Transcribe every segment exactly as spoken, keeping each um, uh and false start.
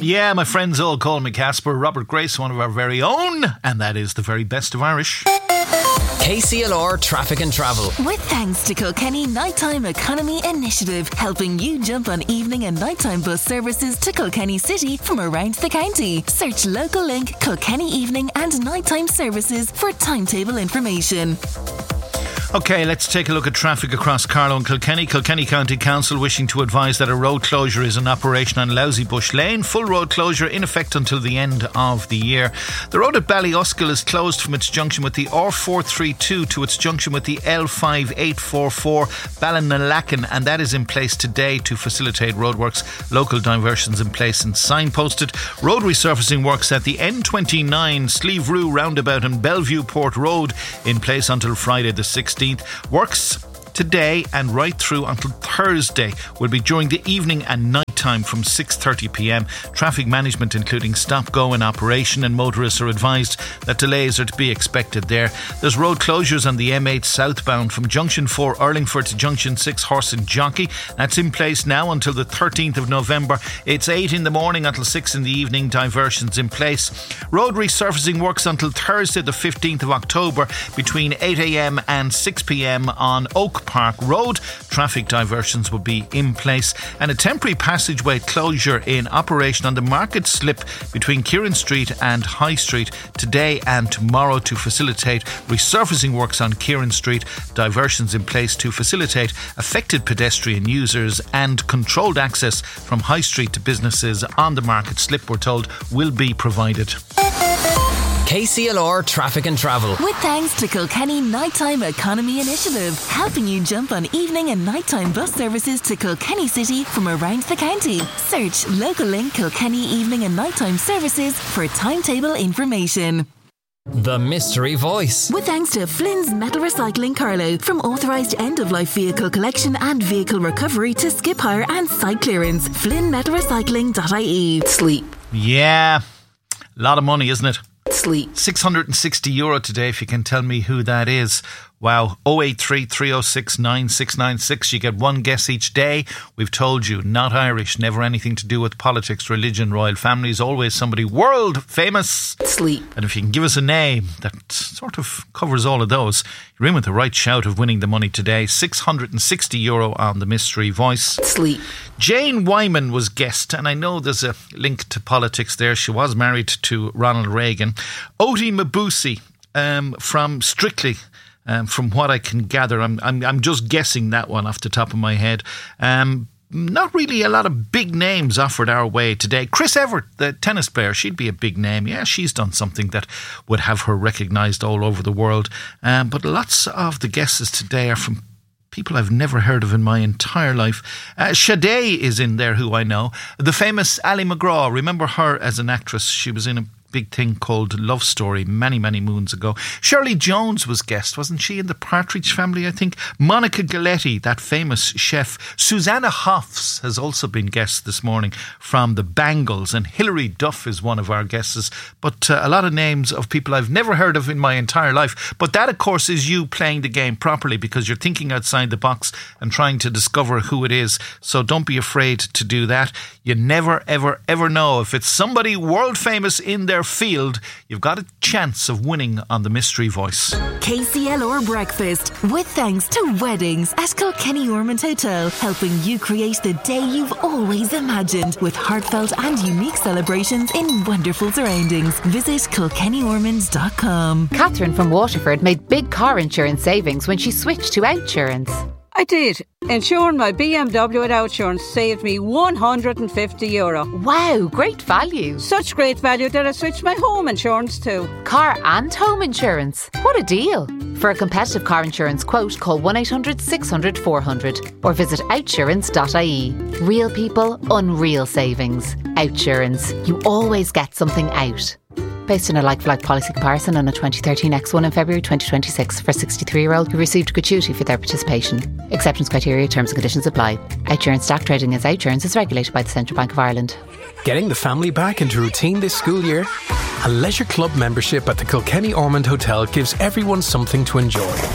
Yeah, my friends all call me Casper. Robert Grace, one of our very own, and that is the very best of Irish. K C L R Traffic and Travel. With thanks to Kilkenny Nighttime Economy Initiative, helping you jump on evening and nighttime bus services to Kilkenny City from around the county. Search local link Kilkenny Evening and Nighttime Services for timetable information. OK, let's take a look at traffic across Carlow and Kilkenny. Kilkenny County Council wishing to advise that a road closure is in operation on Lousybush Lane. Full road closure in effect until the end of the year. The road at Ballyoskil is closed from its junction with the R four thirty-two to its junction with the L five eight four four Ballynalacken, and that is in place today to facilitate roadworks. Local diversions in place and signposted. Road resurfacing works at the N twenty-nine Sleeve Rue roundabout and Bellevue Port Road in place until Friday the sixteenth. Works today and right through until Thursday will be during the evening and night time from six thirty p m. Traffic management including stop-go in operation, and motorists are advised that delays are to be expected there. There's road closures on the M eight southbound from Junction four Urlingford to Junction six Horse and Jockey. That's in place now until the thirteenth of November. It's eight in the morning until six in the evening. Diversions in place. Road resurfacing works until Thursday the fifteenth of October between eight a m and six p m on Oak Park Road. Traffic diversions will be in place, and a temporary passageway closure in operation on the Market Slip between Kieran Street and High Street today and tomorrow to facilitate resurfacing works on Kieran Street. Diversions in place to facilitate affected pedestrian users, and controlled access from High Street to businesses on the Market Slip, we're told, will be provided. K C L R Traffic and Travel. With thanks to Kilkenny Nighttime Economy Initiative, helping you jump on evening and nighttime bus services to Kilkenny City from around the county. Search local link Kilkenny Evening and Nighttime Services for timetable information. The Mystery Voice. With thanks to Flynn's Metal Recycling Carlow, from authorised end-of-life vehicle collection and vehicle recovery to skip hire and site clearance. flynn metal recycling dot I E. Sleep. Yeah, a lot of money, isn't it? Sleep. six hundred sixty euro today, if you can tell me who that is. Wow. oh eight three, three oh six, nine six nine six. You get one guess each day. We've told you, not Irish, never anything to do with politics, religion, royal families, always somebody world famous. Sleep. And if you can give us a name that sort of covers all of those, you're in with the right shout of winning the money today. six hundred sixty euro on the Mystery Voice. Sleep. Jane Wyman was guest, and I know there's a link to politics there. She was married to Ronald Reagan. Oti Mabuse um, from Strictly. Um, from what I can gather, I'm, I'm I'm just guessing that one off the top of my head. Um, not really a lot of big names offered our way today. Chris Evert, the tennis player, she'd be a big name. Yeah, she's done something that would have her recognised all over the world. Um, but lots of the guesses today are from people I've never heard of in my entire life. Uh, Sade is in there, who I know. The famous Ali McGraw, remember her as an actress? She was in a big thing called Love Story many, many moons ago. Shirley Jones was guest, wasn't she, in the Partridge Family, I think? Monica Galetti, that famous chef. Susanna Hoffs has also been guest this morning from the Bangles, and Hilary Duff is one of our guesses. But uh, a lot of names of people I've never heard of in my entire life. But that, of course, is you playing the game properly, because you're thinking outside the box and trying to discover who it is. So don't be afraid to do that. You never, ever, ever know. If it's somebody world famous in their field, you've got a chance of winning on the Mystery Voice. K C L R Breakfast, with thanks to Weddings at Kilkenny Ormond Hotel, helping you create the day you've always imagined with heartfelt and unique celebrations in wonderful surroundings. Visit kilkenny ormond dot com. Catherine from Waterford made big car insurance savings when she switched to Outsurance. I did. Insuring my B M W with Outsurance saved me one hundred fifty euro. Wow, great value. Such great value that I switched my home insurance too. Car and home insurance. What a deal. For a competitive car insurance quote, call one eight hundred six hundred four hundred or visit outsurance dot I E. Real people, unreal savings. Outsurance. You always get something out. Based on a like-for-like policy comparison on a twenty thirteen X one in February twenty twenty-six for a sixty-three-year-old who received gratuity for their participation. Acceptance criteria, terms and conditions apply. Outsurance stock trading as Outsurance is regulated by the Central Bank of Ireland. Getting the family back into routine this school year? A leisure club membership at the Kilkenny Ormond Hotel gives everyone something to enjoy.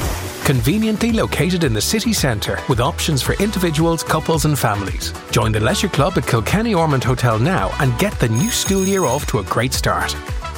Conveniently located in the city centre with options for individuals, couples and families. Join the Leisure Club at Kilkenny Ormond Hotel now and get the new school year off to a great start.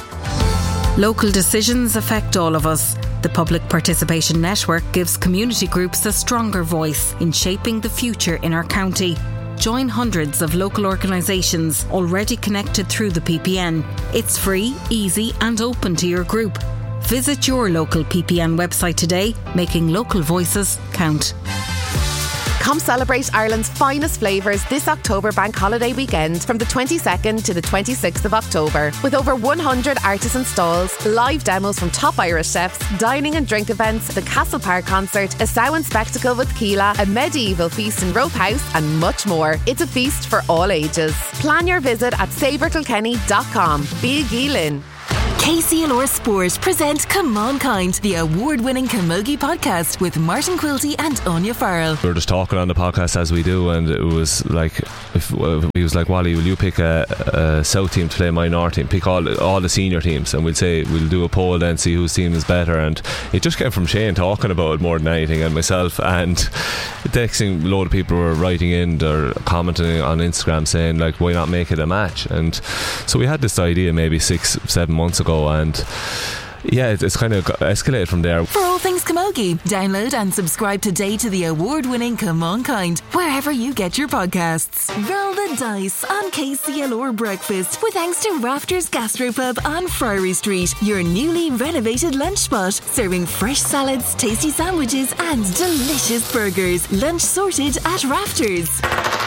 Local decisions affect all of us. The Public Participation Network gives community groups a stronger voice in shaping the future in our county. Join hundreds of local organisations already connected through the P P N. It's free, easy and open to your group. Visit your local P P N website today, making local voices count. Come celebrate Ireland's finest flavours this October bank holiday weekend from the twenty-second to the twenty-sixth of October. With over one hundred artisan stalls, live demos from top Irish chefs, dining and drink events, the Castle Park concert, a Samhain spectacle with Keela, a medieval feast in Rope House and much more. It's a feast for all ages. Plan your visit at savour kilkenny dot com. Be Geelin. K C L R Sport present Come On Kind, the award-winning camogie podcast with Martin Quilty and Anya Farrell. We were just talking on the podcast as we do, and it was like, if, uh, he was like, Wally, will you pick a, a South team to play my North team? Pick all all the senior teams, and we'll say we'll do a poll then, see whose team is better. And it just came from Shane talking about it more than anything, and myself. And the next thing, a load of people were writing in or commenting on Instagram saying like, why not make it a match? And so we had this idea maybe six, seven months ago. And yeah, it's kind of escalated from there. For all things camogie, download and subscribe today to the award-winning Come On Kind, wherever you get your podcasts. Roll the dice on K C L R Breakfast with thanks to Rafters Gastropub on Friary Street, your newly renovated lunch spot, serving fresh salads, tasty sandwiches and delicious burgers. Lunch sorted at Rafters.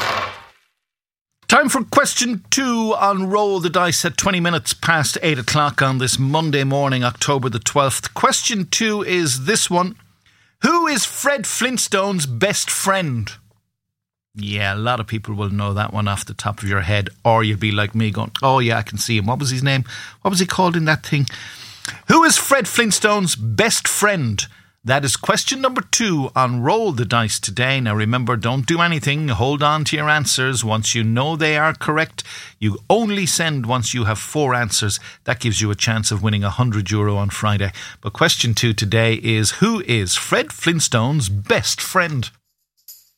Time for question two on Roll the Dice at twenty minutes past eight o'clock on this Monday morning, October the twelfth. Question two is this one. Who is Fred Flintstone's best friend? Yeah, a lot of people will know that one off the top of your head, or you'll be like me going, oh yeah, I can see him. What was his name? What was he called in that thing? Who is Fred Flintstone's best friend? That is question number two on Roll the Dice today. Now remember, don't do anything. Hold on to your answers. Once you know they are correct, you only send once you have four answers. That gives you a chance of winning one hundred euro on Friday. But question two today is, who is Fred Flintstone's best friend?